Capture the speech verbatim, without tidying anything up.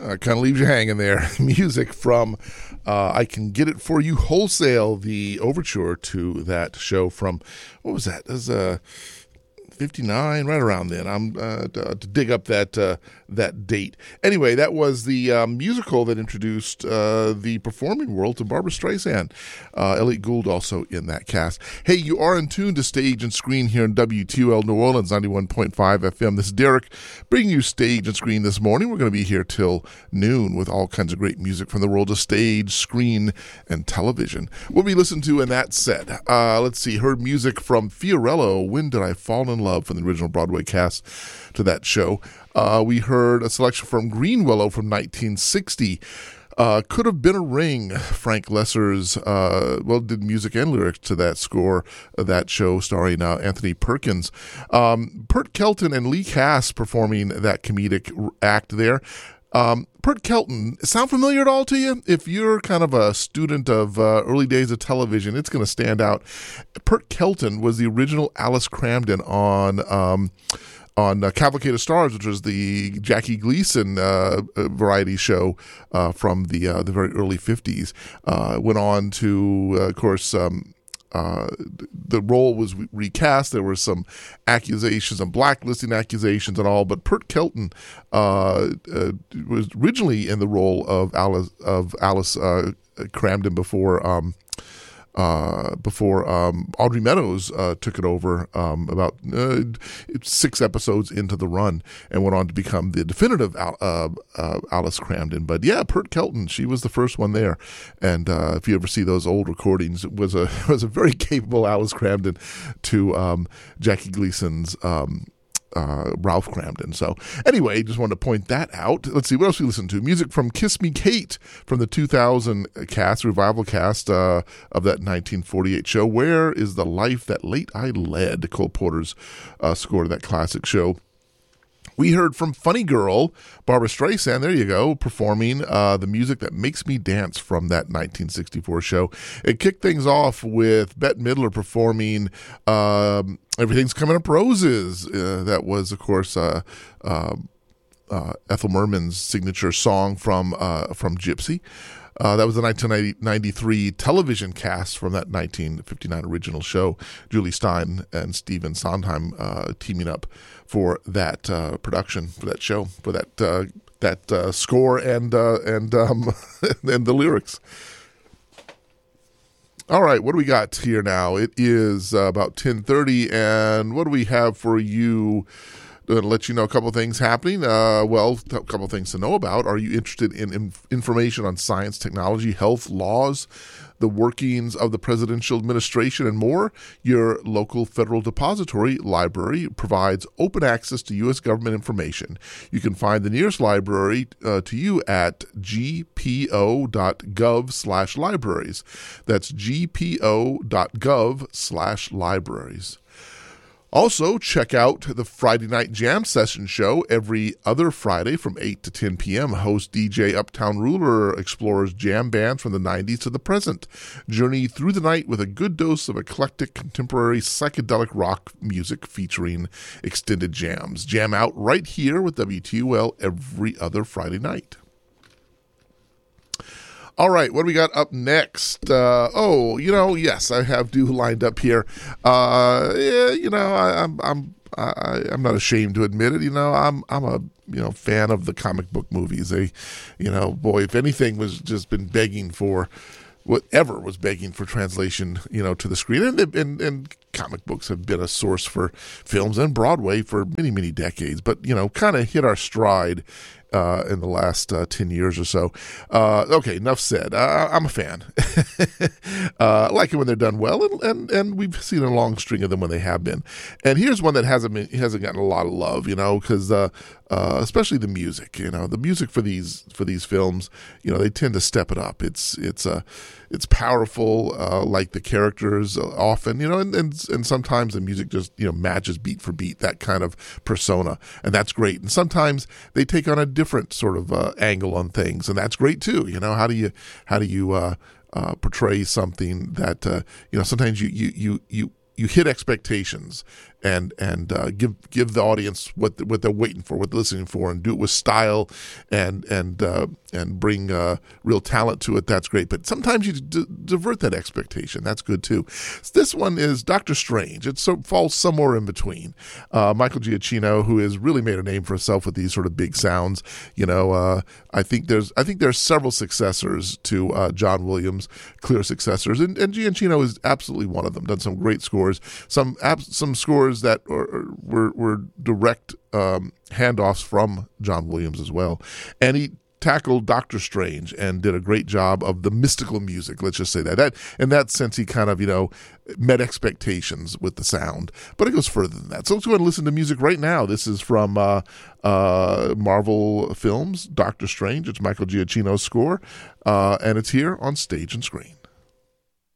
Uh, kind of leaves you hanging there. Music from uh, I Can Get It For You Wholesale, the overture to that show from, what was that? It was uh, fifty-nine, right around then. I'm uh, to, to dig up that uh, that date. Anyway, that was the uh, musical that introduced uh, the performing world to Barbra Streisand. Uh, Elliot Gould also in that cast. Hey, you are in tune to Stage and Screen here in W T O L New Orleans, ninety-one point five F M. This is Derek bringing you Stage and Screen this morning. We're going to be here till noon with all kinds of great music from the world of stage, screen, and television. What we listened to in that set, uh, let's see, heard music from Fiorello, When Did I Fall in Love, from the original Broadway cast to that show. Uh, we heard a selection from Greenwillow from nineteen sixty. Uh, Could Have Been a Ring, Frank Lesser's, uh, well, did music and lyrics to that score, of that show starring uh, Anthony Perkins. Um, Pert Kelton and Lee Cass performing that comedic act there. Um, Pert Kelton, sound familiar at all to you? If you're kind of a student of uh, early days of television, it's going to stand out. Pert Kelton was the original Alice Cramden on um, on uh, Cavalcade of Stars, which was the Jackie Gleason uh, variety show uh, from the uh, the very early fifties. Uh, went on to, uh, of course, um, Uh, the role was recast. There were some accusations and blacklisting accusations and all, but Pert Kelton uh, uh, was originally in the role of Alice of Alice uh, Cramden before um, uh, before um, Audrey Meadows uh, took it over um, about uh, six episodes into the run and went on to become the definitive Al- uh, uh, Alice Cramden. But yeah, Pert Kelton, she was the first one there. And uh, if you ever see those old recordings, it was a was a very capable Alice Cramden to um, Jackie Gleason's um, Uh, Ralph Cramden. So anyway, just wanted to point that out. Let's see, what else we listened to? Music from Kiss Me Kate from the two thousand cast, revival cast uh, of that nineteen forty-eight show. Where is the Life That Late I Led? Cole Porter's uh, score to that classic show. We heard from Funny Girl, Barbra Streisand, there you go, performing uh, the music that makes me dance from that nineteen sixty-four show. It kicked things off with Bette Midler performing um, Everything's Coming Up Roses. Uh, that was, of course, uh, uh, uh, Ethel Merman's signature song from uh, from Gypsy. Uh, that was the nineteen ninety-three television cast from that nineteen fifty-nine original show. Julie Stein and Stephen Sondheim uh, teaming up for that uh, production, for that show, for that uh, that uh, score and uh, and um, and the lyrics. All right, what do we got here now? It is uh, about ten thirty, and what do we have for you? To let you know a couple of things happening. Uh, well, a couple of things to know about. Are you interested in, in information on science, technology, health, laws, the workings of the presidential administration, and more? Your local Federal Depository Library provides open access to U S government information. You can find the nearest library uh, to you at g p o dot gov slash libraries. That's g p o dot gov slash libraries. Also, check out the Friday Night Jam Session show every other Friday from eight to ten p.m. Host D J Uptown Ruler explores jam bands from the nineties to the present. Journey through the night with a good dose of eclectic contemporary psychedelic rock music featuring extended jams. Jam out right here with W T O L every other Friday night. All right, what do we got up next? Uh, oh, you know, yes, I have Dew lined up here. Uh, yeah, you know, I, I'm I'm I, I'm not ashamed to admit it. You know, I'm I'm a you know fan of the comic book movies. They, you know, boy, if anything was just been begging for, whatever was begging for translation, you know, to the screen, and and and comic books have been a source for films and Broadway for many many decades. But you know, kind of hit our stride Uh, in the last uh, ten years or so. Uh, okay, enough said. Uh, I'm a fan. uh, I like it when they're done well, and, and and we've seen a long string of them when they have been. And here's one that hasn't been, hasn't gotten a lot of love, you know, because uh, uh, especially the music, you know, the music for these for these films, you know, they tend to step it up. It's it's uh, it's powerful, uh, like the characters uh, often, you know, and, and and sometimes the music just you know matches beat for beat that kind of persona, and that's great. And sometimes they take on a different sort of uh, angle on things, and that's great too. You know, how do you how do you uh, uh, portray something that uh, you know? Sometimes you you you you you hit expectations and and uh, give give the audience what what they're waiting for, what they're listening for, and do it with style and and uh, and bring uh, real talent to it. That's great. But sometimes you d- divert that expectation. That's good too. This one is Doctor Strange. It so, falls somewhere in between. Uh, Michael Giacchino, who has really made a name for himself with these sort of big sounds. You know, uh, I think there's I think there's several successors to uh, John Williams, clear successors, and, and Giacchino is absolutely one of them. Done some great scores, some some scores that are, were were direct um, handoffs from John Williams as well, and he tackled Doctor Strange and did a great job of the mystical music. Let's just say that. That in that sense, he kind of, you know, met expectations with the sound, but it goes further than that. So let's go ahead and listen to music right now. This is from uh, uh, Marvel Films, Doctor Strange. It's Michael Giacchino's score, uh, and it's here on Stage and Screen.